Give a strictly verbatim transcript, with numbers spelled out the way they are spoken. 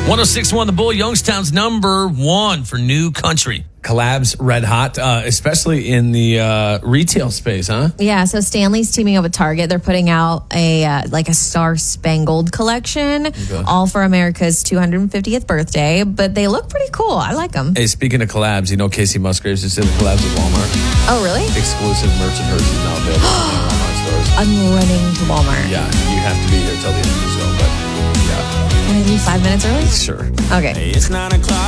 one oh six point one The Bull, Youngstown's number one for new country. Collabs red hot, uh, especially in the uh, retail space, huh? Yeah, so Stanley's teaming up with Target. They're putting out a uh, like a Star Spangled collection, okay. all for America's two hundred fiftieth birthday. But they look pretty cool. I like them. Hey, speaking of collabs, you know Casey Musgraves is in the collabs at Walmart. Oh, really? Exclusive merch of hers is now available in Walmart stores. I'm running to Walmart. Yeah, you have to be here till the end of the show, but yeah. Can I leave five minutes early? Sure. Okay. Hey, it's nine o'clock.